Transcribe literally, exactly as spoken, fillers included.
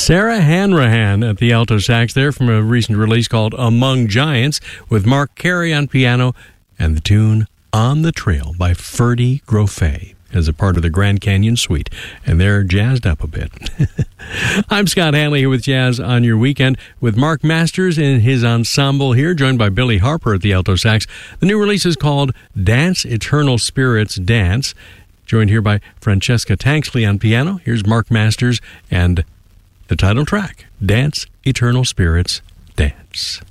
Sarah Hanrahan at the alto sax there from a recent release called Among Giants, with Mark Carey on piano and the tune On the Trail by Ferdy Grofé as a part of the Grand Canyon Suite, and they're jazzed up a bit. I'm Scott Hanley here with Jazz on Your Weekend, with Mark Masters and his ensemble here, joined by Billy Harper at the alto sax. The new release is called Dance Eternal Spirits Dance, joined here by Francesca Tanksley on piano. Here's Mark Masters and the title track, Dance Eternal Spirits Dance.